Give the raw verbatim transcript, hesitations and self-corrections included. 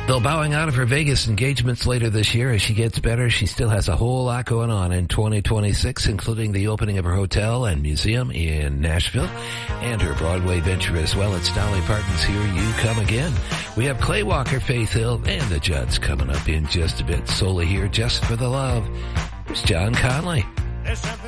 Though bowing out of her Vegas engagements later this year as she gets better, she still has a whole lot going on in twenty twenty-six, including the opening of her hotel and museum in Nashville and her Broadway venture as well. It's Dolly Parton's Here You Come Again. We have Clay Walker, Faith Hill, and the Judds coming up in just a bit. Sola here just for the love. Here's John Conley.